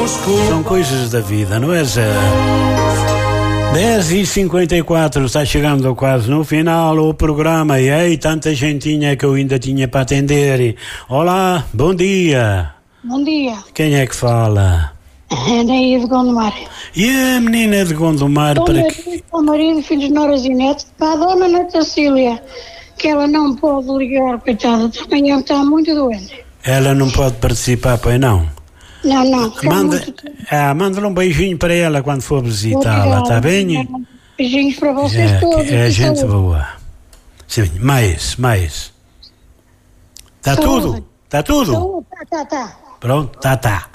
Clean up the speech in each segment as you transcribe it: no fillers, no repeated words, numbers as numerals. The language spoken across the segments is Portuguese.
São coisas da vida, não é, Zé? 10h54, está chegando quase no final o programa. E aí, tanta gentinha que eu ainda tinha para atender. Olá, bom dia. Bom dia. Quem é que fala? É daí de Gondomar. E a menina de Gondomar? O marido, filhos, noras e netos, para a dona Ana Cília, que ela não pode ligar, coitada, também ela está muito doente. Ela não pode participar, pois não? Não. Manda-lhe um beijinho para ela quando for visitá-la, está bem? Beijinhos para vocês todos. É gente boa. Sim, mais. Está tudo? Está tudo? Tá. Pronto, tá. Tá.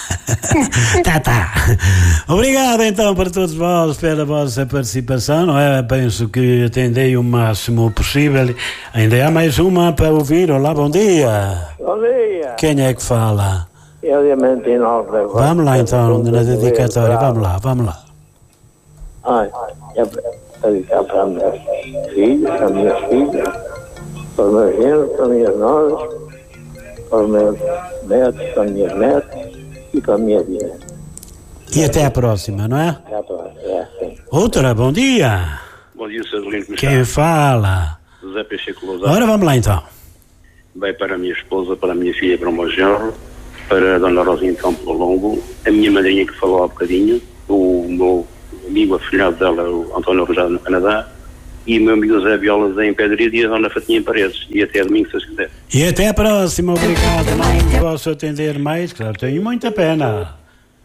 Obrigado então para todos vós pela vossa participação, não é? Penso que atendei o máximo possível. Ainda há mais uma para ouvir. Olá, bom dia. Bom dia. Quem é que fala? Eu Diamantino Alves. Vamos lá então, na dedicatória, vamos lá. Ai, eu dedicar para meus filhos, para minhas filhas, para os meus genros, para as minhas noras, para os meus netos, para as minhas netas e para a minha vida. E até a próxima, não é? Até a próxima, sim. Outra, bom dia. Bom dia, Sr. Lino. Quem fala? José Pacheco Lousada. Ora, vamos lá então. Vai para a minha esposa, para a minha filha, para o meu genro, para a Dona Rosinha de Campo Longo, a minha madrinha que falou há bocadinho, o meu amigo afilhado dela, o António Rojado, no Canadá, e o meu amigo José Violas em Pedreira e a Dona Fatinha em Paredes. E até domingo, se Deus quiser. E até a próxima, obrigado. Não posso atender mais, claro, tenho muita pena.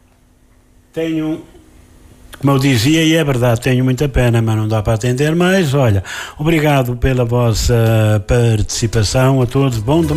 Como eu dizia, e é verdade, tenho muita pena, mas não dá para atender mais. Olha, obrigado pela vossa participação a todos. Bom domingo.